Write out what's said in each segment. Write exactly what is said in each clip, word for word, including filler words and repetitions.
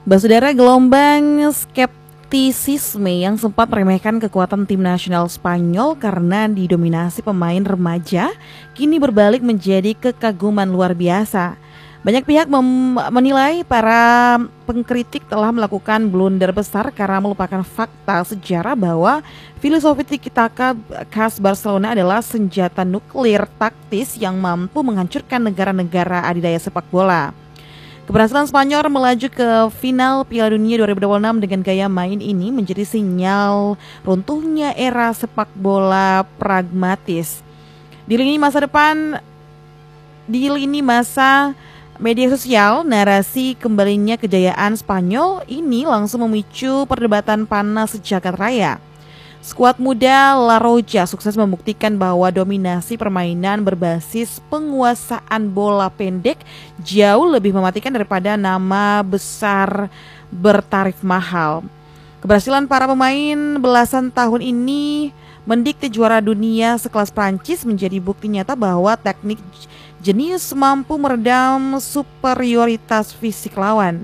Basudara, gelombang skeptisisme yang sempat meremehkan kekuatan tim nasional Spanyol karena didominasi pemain remaja kini berbalik menjadi kekaguman luar biasa. Banyak pihak menilai para pengkritik telah melakukan blunder besar karena melupakan fakta sejarah bahwa filosofi tiki-taka khas Barcelona adalah senjata nuklir taktis yang mampu menghancurkan negara-negara adidaya sepak bola. Keberhasilan Spanyol melaju ke final Piala Dunia dua ribu dua puluh enam dengan gaya main ini menjadi sinyal runtuhnya era sepak bola pragmatis. Di lini masa depan, di lini masa media sosial, narasi kembalinya kejayaan Spanyol ini langsung memicu perdebatan panas sejagat raya. Skuad muda La Roja sukses membuktikan bahwa dominasi permainan berbasis penguasaan bola pendek jauh lebih mematikan daripada nama besar bertarif mahal. Keberhasilan para pemain belasan tahun ini mendikte juara dunia sekelas Prancis menjadi bukti nyata bahwa teknik jenius mampu meredam superioritas fisik lawan.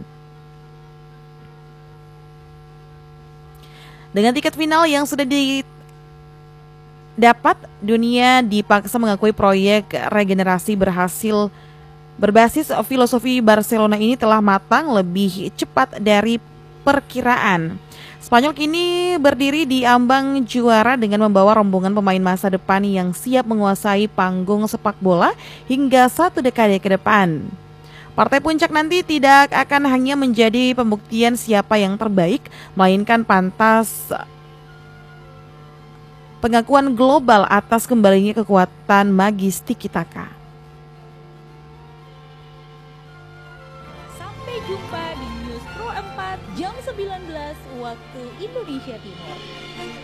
Dengan tiket final yang sudah didapat, dunia dipaksa mengakui proyek regenerasi berhasil berbasis filosofi Barcelona ini telah matang lebih cepat dari perkiraan. Spanyol kini berdiri di ambang juara dengan membawa rombongan pemain masa depan yang siap menguasai panggung sepak bola hingga satu dekade ke depan. Partai puncak nanti tidak akan hanya menjadi pembuktian siapa yang terbaik, melainkan pantas pengakuan global atas kembalinya kekuatan magis tiki-taka. Sampai jumpa di News Pro empat jam sembilan belas waktu Indonesia Timur.